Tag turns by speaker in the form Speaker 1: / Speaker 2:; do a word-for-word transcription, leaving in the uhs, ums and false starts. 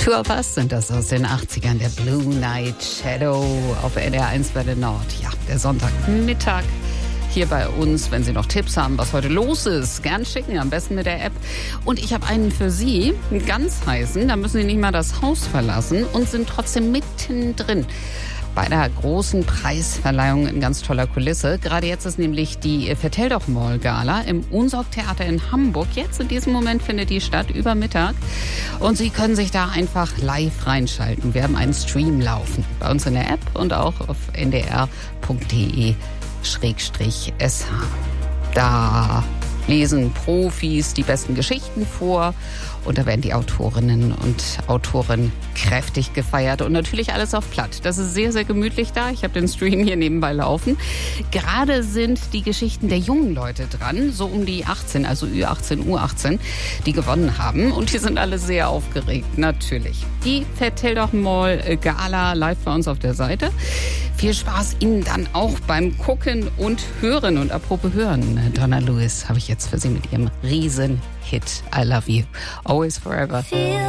Speaker 1: Two of Us sind das aus den achtzigern, der Blue Night Shadow auf N D R eins Welle Nord. Ja, der Sonntagmittag hier bei uns. Wenn Sie noch Tipps haben, was heute los ist, gern schicken, am besten mit der App. Und ich habe einen für Sie, einen ganz heißen. Da müssen Sie nicht mal das Haus verlassen und sind trotzdem mittendrin bei der großen Preisverleihung in ganz toller Kulisse. Gerade jetzt ist nämlich die Vertell doch Mall Gala im Unsorg-Theater in Hamburg. Jetzt in diesem Moment findet die statt, über Mittag. Und Sie können sich da einfach live reinschalten. Wir haben einen Stream laufen bei uns in der App und auch auf n d r punkt d e schrägstrich s h. Da lesen Profis die besten Geschichten vor und da werden die Autorinnen und Autoren kräftig gefeiert und natürlich alles auf Platt. Das ist sehr, sehr gemütlich da. Ich habe den Stream hier nebenbei laufen. Gerade sind die Geschichten der jungen Leute dran, so um die achtzehn, also Ü achtzehn, U achtzehn, die gewonnen haben und die sind alle sehr aufgeregt, natürlich. Die Vertell doch Mall Gala live bei uns auf der Seite. Viel Spaß Ihnen dann auch beim Gucken und Hören. Und apropos Hören, Donna Lewis habe ich jetzt für Sie mit ihrem Riesen-Hit I Love You, Always Forever.